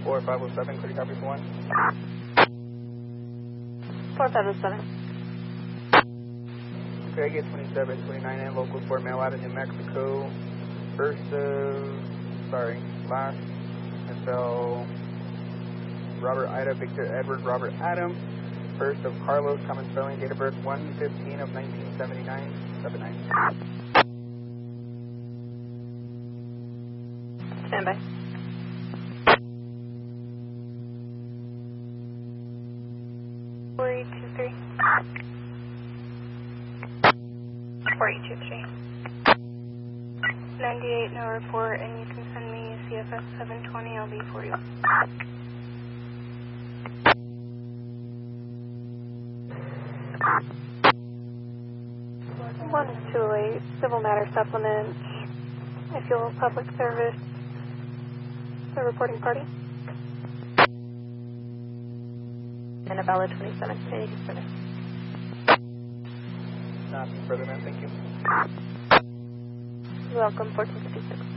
4507, clear copy for 1. 4507. Okay, get 2729 in, local 4 mail out of New Mexico. Last, until Robert Ida, Victor Edward, Robert Adam. First of Carlos, common spelling, date of birth 1/15 of 1979, 79. Stand by. Four eight two three. 4823. 98, no report, and you can send me CFS 720, I'll be for you. 1208, Civil Matter Supplement, I feel public service, the reporting party. Annabella 27, any concern? Nothing further, man, thank you. You're welcome, 1456.